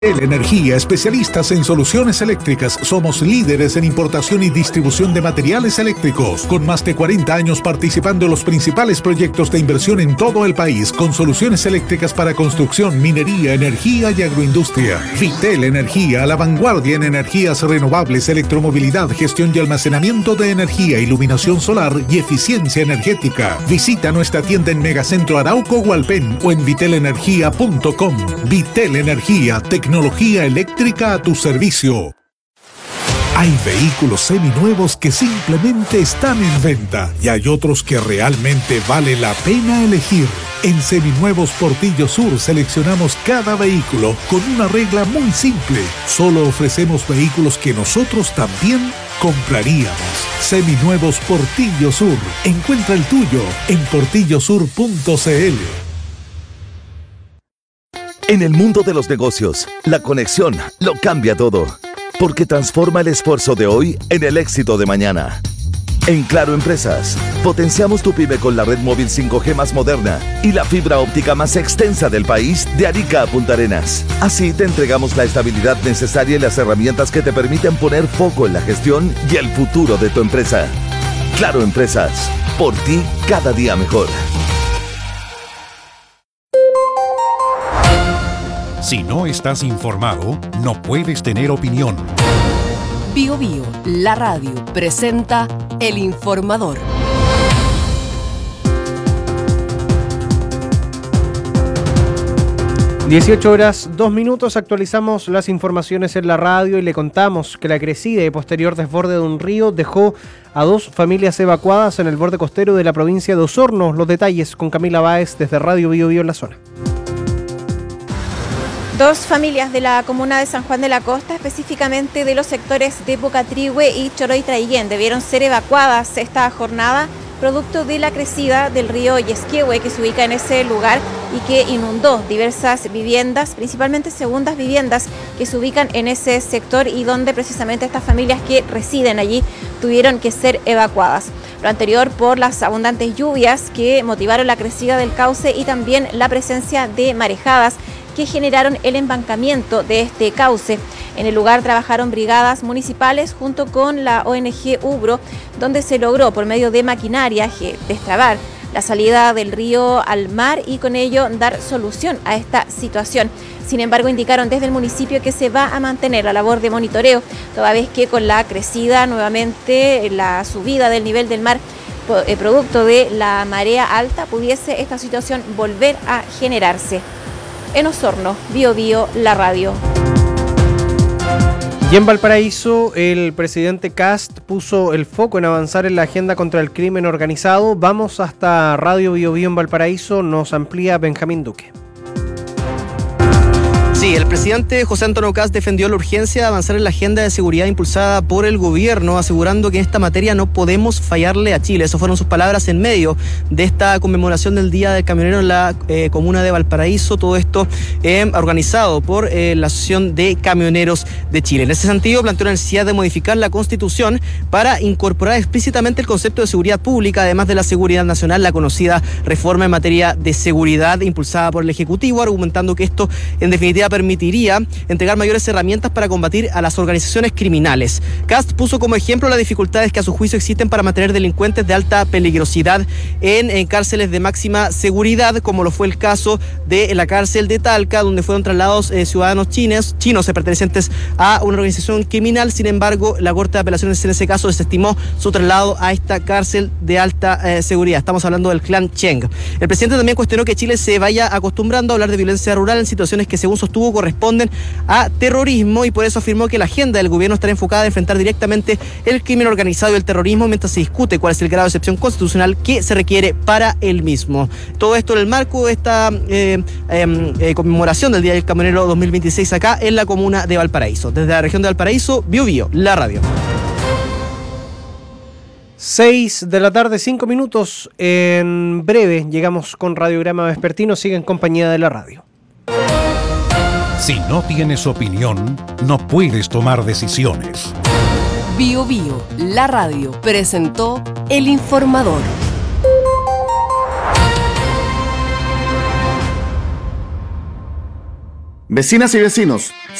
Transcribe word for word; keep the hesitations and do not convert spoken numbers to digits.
Energía, especialistas en soluciones eléctricas. Somos líderes en importación y distribución de materiales eléctricos, con más de cuarenta años participando en los principales proyectos de inversión en todo el país, con soluciones eléctricas para construcción, minería, energía y agroindustria. Vitel Energía, a la vanguardia en energías renovables, electromovilidad, gestión y almacenamiento de energía, iluminación solar y eficiencia energética. Visita nuestra tienda en Megacentro Arauco Hualpén o en vitel energía punto com. Vitel Energía, tecnología Tecnología eléctrica a tu servicio. Hay vehículos seminuevos que simplemente están en venta y hay otros que realmente vale la pena elegir. En Seminuevos Portillo Sur seleccionamos cada vehículo con una regla muy simple. Solo ofrecemos vehículos que nosotros también compraríamos. Seminuevos Portillo Sur. Encuentra el tuyo en portillo sur punto c l. En el mundo de los negocios, la conexión lo cambia todo, porque transforma el esfuerzo de hoy en el éxito de mañana. En Claro Empresas, potenciamos tu pyme con la red móvil cinco G más moderna y la fibra óptica más extensa del país, de Arica a Punta Arenas. Así te entregamos la estabilidad necesaria y las herramientas que te permiten poner foco en la gestión y el futuro de tu empresa. Claro Empresas, por ti cada día mejor. Si no estás informado, no puedes tener opinión. Bio Bio, la radio, presenta El Informador. dieciocho horas, dos minutos, actualizamos las informaciones en la radio y le contamos que la crecida y posterior desborde de un río dejó a dos familias evacuadas en el borde costero de la provincia de Osorno. Los detalles con Camila Báez desde Radio Bio Bio en la zona. Dos familias de la comuna de San Juan de la Costa, específicamente de los sectores de Bocatrihue y Choroy Traiguén, debieron ser evacuadas esta jornada producto de la crecida del río Yesquihue, que se ubica en ese lugar y que inundó diversas viviendas, principalmente segundas viviendas que se ubican en ese sector y donde precisamente estas familias que residen allí tuvieron que ser evacuadas. Lo anterior por las abundantes lluvias que motivaron la crecida del cauce y también la presencia de marejadas que generaron el embancamiento de este cauce. En el lugar trabajaron brigadas municipales junto con la O N G Ubro, donde se logró por medio de maquinaria destrabar la salida del río al mar y con ello dar solución a esta situación. Sin embargo, indicaron desde el municipio que se va a mantener la labor de monitoreo, toda vez que con la crecida nuevamente, la subida del nivel del mar, producto de la marea alta, pudiese esta situación volver a generarse. En Osorno, Bio Bio, la radio. Y en Valparaíso, el presidente Kast puso el foco en avanzar en la agenda contra el crimen organizado. Vamos hasta Radio Bio Bio en Valparaíso, nos amplía Benjamín Duque. Sí, el presidente José Antonio Kast defendió la urgencia de avanzar en la agenda de seguridad impulsada por el gobierno, asegurando que en esta materia no podemos fallarle a Chile. Esas fueron sus palabras en medio de esta conmemoración del Día del Camionero en la eh, comuna de Valparaíso. Todo esto eh, organizado por eh, la Asociación de Camioneros de Chile. En ese sentido, planteó la necesidad de modificar la Constitución para incorporar explícitamente el concepto de seguridad pública, además de la seguridad nacional, la conocida reforma en materia de seguridad impulsada por el Ejecutivo, argumentando que esto, en definitiva, permitiría entregar mayores herramientas para combatir a las organizaciones criminales. Kast puso como ejemplo las dificultades que a su juicio existen para mantener delincuentes de alta peligrosidad en, en cárceles de máxima seguridad, como lo fue el caso de la cárcel de Talca, donde fueron trasladados eh, ciudadanos chinos, chinos eh, pertenecientes a una organización criminal. Sin embargo, la Corte de Apelaciones en ese caso desestimó su traslado a esta cárcel de alta eh, seguridad. Estamos hablando del clan Cheng. El presidente también cuestionó que Chile se vaya acostumbrando a hablar de violencia rural en situaciones que, según sostuvo, corresponden a terrorismo, y por eso afirmó que la agenda del gobierno estará enfocada a enfrentar directamente el crimen organizado y el terrorismo mientras se discute cuál es el grado de excepción constitucional que se requiere para el mismo. Todo esto en el marco de esta eh, eh, eh, conmemoración del Día del Camionero dos mil veintiséis acá en la comuna de Valparaíso. Desde la región de Valparaíso, Bio Bio, la radio. seis de la tarde, cinco minutos. En breve llegamos con Radiograma Vespertino. Sigue en compañía de la radio. Si no tienes opinión, no puedes tomar decisiones. Bio Bio, la radio, presentó El Informador. Vecinas y vecinos,